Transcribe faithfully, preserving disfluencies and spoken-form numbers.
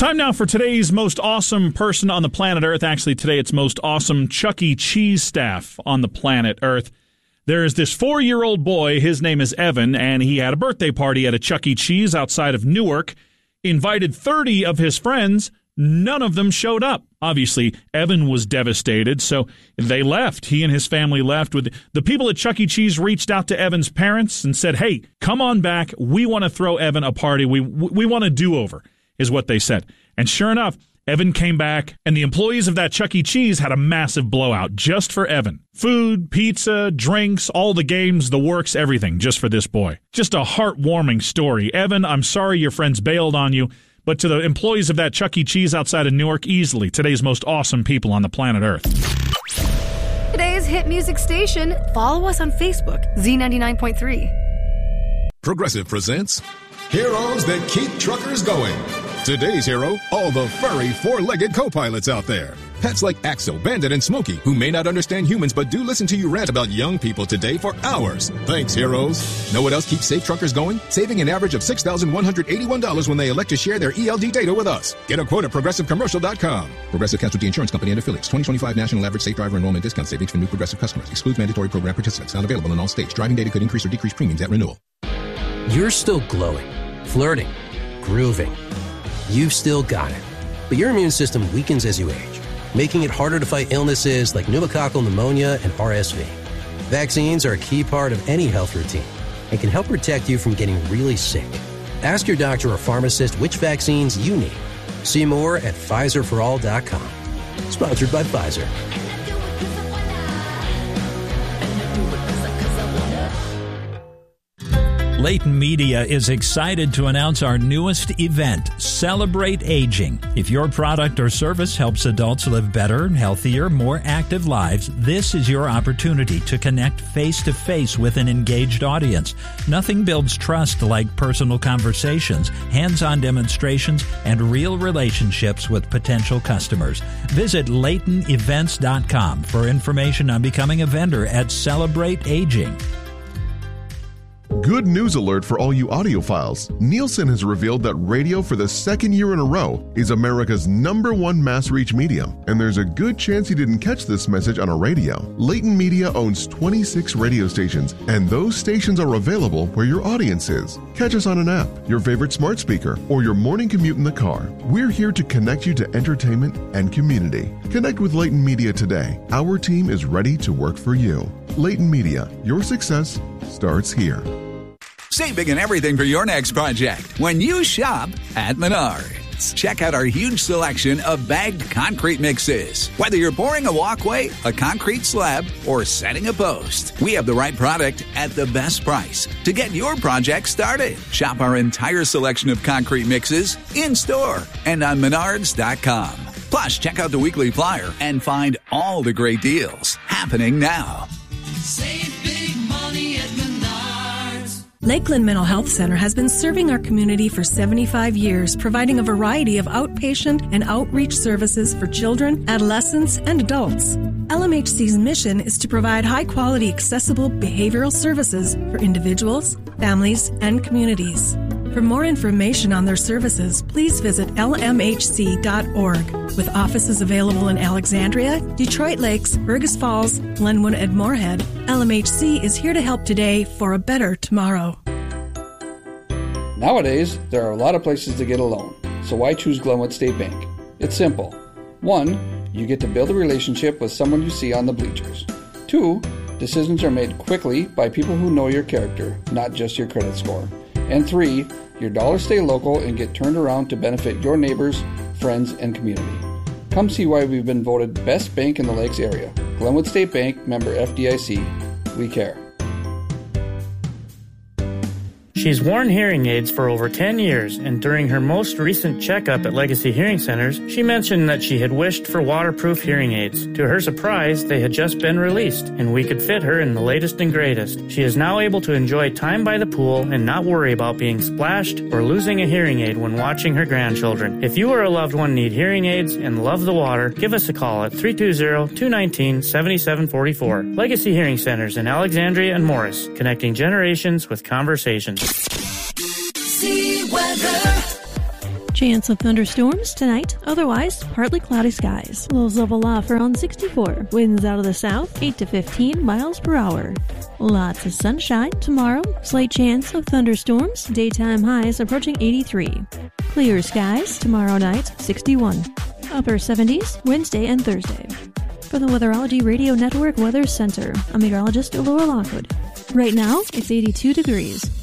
Time now for today's most awesome person on the planet Earth. Actually, today it's most awesome Chuck E. Cheese staff on the planet Earth. There's this four-year-old boy, his name is Evan, and he had a birthday party at a Chuck E. Cheese outside of Newark. Invited thirty of his friends. None of them showed up. Obviously, Evan was devastated, so they left. He and his family left. With the people at Chuck E. Cheese reached out to Evan's parents and said, hey, come on back. We want to throw Evan a party. We, we want a do-over, is what they said. And sure enough, Evan came back, and the employees of that Chuck E. Cheese had a massive blowout just for Evan. Food, pizza, drinks, all the games, the works, everything, just for this boy. Just a heartwarming story. Evan, I'm sorry your friends bailed on you, but to the employees of that Chuck E. Cheese outside of Newark, easily today's most awesome people on the planet Earth. Today's hit music station. Follow us on Facebook, Z ninety-nine point three. Progressive presents Heroes That Keep Truckers Going. Today's hero, all the furry four-legged co-pilots out there. Pets like Axel, Bandit, and Smokey, who may not understand humans but do listen to you rant about young people today for hours. Thanks, heroes. Know what else keeps safe truckers going? Saving an average of six thousand one hundred eighty-one dollars when they elect to share their E L D data with us. Get a quote at progressive commercial dot com. Progressive Casualty Insurance Company and Affiliates. twenty twenty-five National Average Safe Driver Enrollment Discount Savings for new Progressive customers. Excludes mandatory program participants. Not available in all states. Driving data could increase or decrease premiums at renewal. You're still glowing, flirting, grooving. You've still got it. But your immune system weakens as you age, making it harder to fight illnesses like pneumococcal pneumonia and R S V. Vaccines are a key part of any health routine and can help protect you from getting really sick. Ask your doctor or pharmacist which vaccines you need. See more at Pfizer for all dot com. Sponsored by Pfizer. Leighton Media is excited to announce our newest event, Celebrate Aging. If your product or service helps adults live better, healthier, more active lives, this is your opportunity to connect face-to-face with an engaged audience. Nothing builds trust like personal conversations, hands-on demonstrations, and real relationships with potential customers. Visit Leighton Events dot com for information on becoming a vendor at Celebrate Aging. Good news alert for all you audiophiles. Nielsen has revealed that radio for the second year in a row is America's number one mass reach medium, and there's a good chance you didn't catch this message on a radio. Leighton Media owns twenty-six radio stations, and those stations are available where your audience is. Catch us on an app, your favorite smart speaker, or your morning commute in the car. We're here to connect you to entertainment and community. Connect with Leighton Media today. Our team is ready to work for you. Leighton Media, your success starts here. Save big on everything for your next project when you shop at Menards. Check out our huge selection of bagged concrete mixes. Whether you're pouring a walkway, a concrete slab, or setting a post, we have the right product at the best price to get your project started. Shop our entire selection of concrete mixes in-store and on menards dot com. Plus, check out the weekly flyer and find all the great deals happening now. Save big money at Menards. Lakeland Mental Health Center has been serving our community for seventy-five years, providing a variety of outpatient and outreach services for children, adolescents, and adults. L M H C's mission is to provide high-quality, accessible behavioral services for individuals, families, and communities. For more information on their services, please visit L M H C dot org. With offices available in Alexandria, Detroit Lakes, Fergus Falls, Glenwood, and Moorhead, L M H C is here to help today for a better tomorrow. Nowadays, there are a lot of places to get a loan, so why choose Glenwood State Bank? It's simple. One, you get to build a relationship with someone you see on the bleachers. Two, decisions are made quickly by people who know your character, not just your credit score. And three, your dollars stay local and get turned around to benefit your neighbors, friends, and community. Come see why we've been voted best bank in the Lakes area. Glenwood State Bank, member F D I C. We care. She's worn hearing aids for over ten years, and during her most recent checkup at Legacy Hearing Centers, she mentioned that she had wished for waterproof hearing aids. To her surprise, they had just been released, and we could fit her in the latest and greatest. She is now able to enjoy time by the pool and not worry about being splashed or losing a hearing aid when watching her grandchildren. If you or a loved one need hearing aids and love the water, give us a call at three two zero, two one nine, seven seven four four. Legacy Hearing Centers in Alexandria and Morris, connecting generations with conversations. See weather. Chance of thunderstorms tonight, otherwise partly cloudy skies. Lows level off around sixty-four. Winds out of the south, eight to fifteen miles per hour. Lots of sunshine tomorrow. Slight chance of thunderstorms. Daytime highs approaching eighty-three. Clear skies tomorrow night, sixty-one. Upper seventies Wednesday and Thursday. For the Weatherology Radio Network Weather Center, I'm meteorologist Laura Lockwood. Right now, it's eighty-two degrees.